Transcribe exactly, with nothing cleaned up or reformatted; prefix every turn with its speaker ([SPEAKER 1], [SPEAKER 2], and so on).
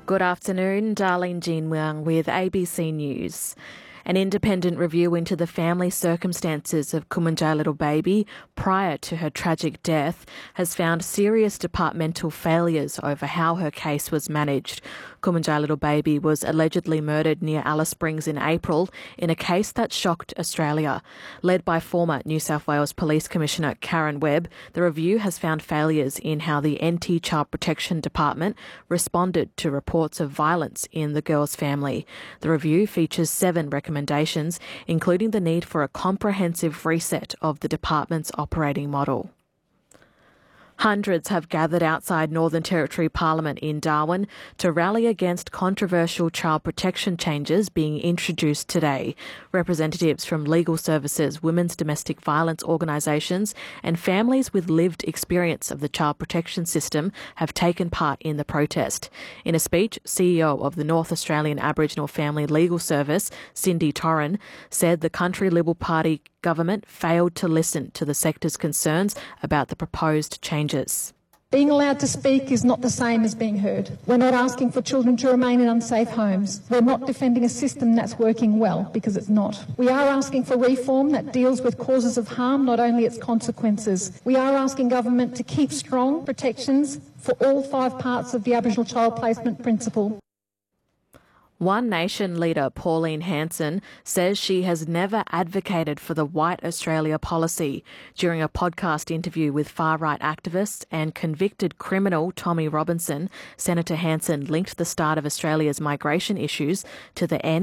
[SPEAKER 1] Good afternoon, Darlene Jean Wang with A B C News. An independent review into the family circumstances of Kumanjayi Little Baby prior to her tragic death has found serious departmental failures over how her case was managed. Kumanjayi Little Baby was allegedly murdered near Alice Springs in April in a case that shocked Australia. Led by former New South Wales Police Commissioner Karen Webb, the review has found failures in how the N T Child Protection Department responded to reports of violence in the girl's family. The review features seven recommendations recommendations, including the need for a comprehensive reset of the department's operating model. Hundreds have gathered outside Northern Territory Parliament in Darwin to rally against controversial child protection changes being introduced today. Representatives from legal services, women's domestic violence organisations and families with lived experience of the child protection system have taken part in the protest. In a speech, C E O of the North Australian Aboriginal Family Legal Service, Cindy Torren, said the Country Liberal Party government failed to listen to the sector's concerns about the proposed changes.
[SPEAKER 2] Being allowed to speak is not the same as being heard. We're not asking for children to remain in unsafe homes. We're not defending a system that's working well, because it's not. We are asking for reform that deals with causes of harm, not only its consequences. We are asking government to keep strong protections for all five parts of the Aboriginal Child Placement Principle.
[SPEAKER 1] One Nation leader Pauline Hanson says she has never advocated for the White Australia policy. During a podcast interview with far-right activists and convicted criminal Tommy Robinson, Senator Hanson linked the start of Australia's migration issues to the end